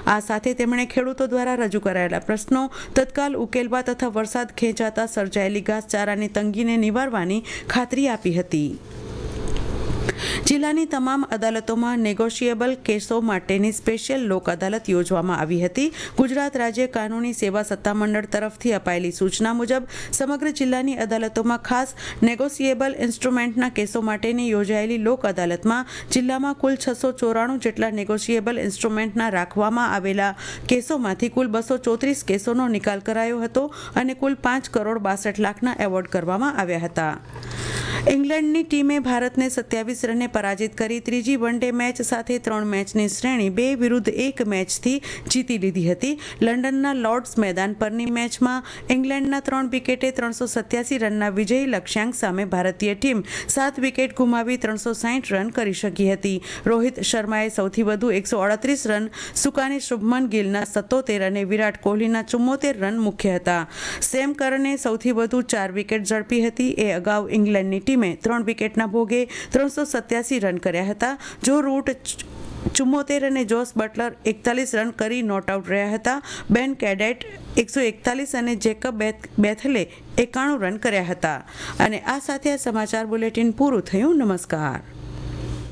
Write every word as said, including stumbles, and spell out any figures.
આ સાથે તેમણે ખેડૂતો દ્વારા રજૂ કરાયેલા પ્રશ્નો તત્કાલ ઉકેલવા તથા વરસાદ ખેંચાતા સર્જાયેલી ઘાસચારાની તંગીને નિવારવાની ખાતરી આપી હતી. જિલ્લાની તમામ અદાલતોમાં નેગોશિયેબલ કેસો માટેની સ્પેશિયલ લોક અદાલત યોજવામાં આવી હતી. ગુજરાત રાજ્ય કાનૂની સેવા સત્તામંડળ તરફથી અપાયેલી સૂચના મુજબ સમગ્ર જિલ્લાની અદાલતોમાં ખાસ નેગોશિયેબલ ઇન્સ્ટ્રુમેન્ટના કેસો માટેની યોજાયેલી લોક અદાલતમાં જિલ્લામાં કુલ છસો ચોરાણું જેટલા નેગોશિયેબલ ઇન્સ્ટ્રુમેન્ટના રાખવામાં આવેલા કેસોમાંથી કુલ બસો ચોત્રીસ કેસોનો નિકાલ કરાયો હતો અને કુલ પાંચ કરોડ બાસઠ લાખના એવોર્ડ કરવામાં આવ્યા હતા. ઇંગ્લેન્ડની ટીમે ભારતને સત્યાવીસ રને પરાજિત કરી ત્રીજી વન ડે મેચ સાથે ત્રણ મેચની શ્રેણી બે વિરુદ્ધ એક મેચથી જીતી લીધી હતી. લંડનના લોર્ડ્સ મેદાન પરની મેચમાં ઇંગ્લેન્ડના ત્રણ વિકેટે ત્રણસો સત્યાસી રનના વિજયી લક્ષ્યાંક સામે ભારતીય ટીમ સાત વિકેટ ગુમાવી ત્રણસો સાહીઠ રન કરી શકી હતી. રોહિત શર્માએ સૌથી વધુ એકસો અડત્રીસ રન, સુકાની શુભમન ગિલના સત્તોતેર અને વિરાટ કોહલીના ચુમ્મોતેર રન મુખ્ય હતા. સેમ કરને સૌથી વધુ ચાર વિકેટ ઝડપી હતી. એ અગાઉ ઇંગ્લેન્ડની ટીમે ત્રણ વિકેટના ભોગે ત્રણસો સત્યાસી રન કર્યા હતા. જો રૂટ ચુમ્મોતેર અને જોસ બટલર એકતાલીસ રન કરી નોટ આઉટ રહ્યા હતા. બેન કેડેટ એકસો એકતાલીસ અને જેકબ બેથલે એકાણું રન કર્યા હતા. અને આ સાથે આ સમાચાર બુલેટિન પૂરું થયું. નમસ્કાર.